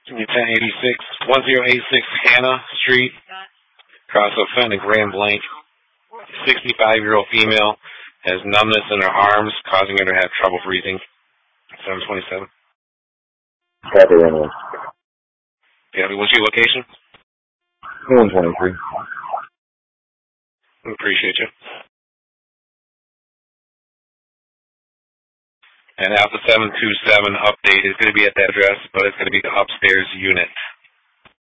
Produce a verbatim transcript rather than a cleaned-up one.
ten eighty-six, ten eighty-six Hannah Street, across of Fenton Grand Blanc. sixty-five-year-old female has numbness in her arms, causing her to have trouble breathing. seven twenty-seven. Copy, one. Yeah, what's your location? one twenty-three. Appreciate you. And Alpha seven two seven update is going to be at that address, but it's going to be the upstairs unit.